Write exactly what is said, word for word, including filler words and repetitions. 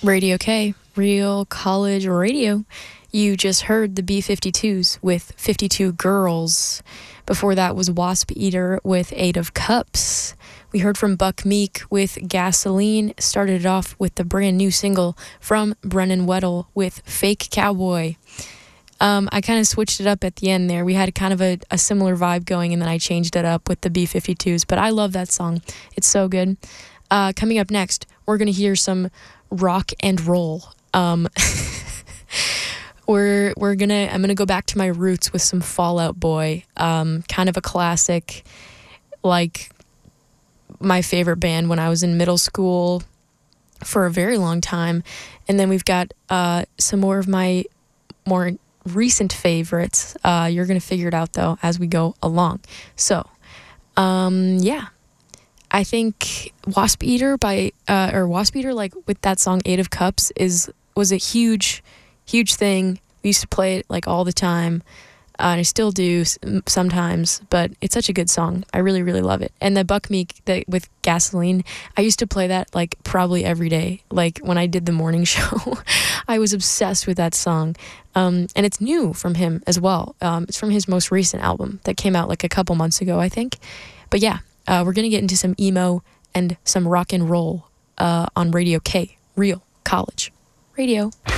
Radio K, Real College Radio. You just heard the B fifty-twos with fifty-two Girls. Before that was Wasp Eater with Eight of Cups. We heard from Buck Meek with Gasoline. Started it off with the brand new single from Brennan Weddle with Fake Cowboy. Um, I kind of switched it up at the end there. We had kind of a, a similar vibe going, and then I changed it up with the B fifty-twos. But I love that song. It's so good. Uh, coming up next, we're going to hear some rock and roll. Um, we're we're gonna I'm gonna go back to my roots with some Fall Out Boy. Um, kind of a classic, like my favorite band when I was in middle school for a very long time. And then we've got uh, some more of my more recent favorites. Uh, you're gonna figure it out though as we go along. So, um, yeah. I think Wasp Eater by uh, or Wasp Eater, like with that song Eight of Cups, is was a huge, huge thing. We used to play it like all the time, uh, and I still do sometimes. But it's such a good song. I really, really love it. And the Buck Meek that with Gasoline, I used to play that like probably every day. Like when I did the morning show, I was obsessed with that song. Um, and it's new from him as well. Um, it's from his most recent album that came out like a couple months ago, I think. But yeah. Uh, we're going to get into some emo and some rock and roll uh, on Radio K, Real College Radio.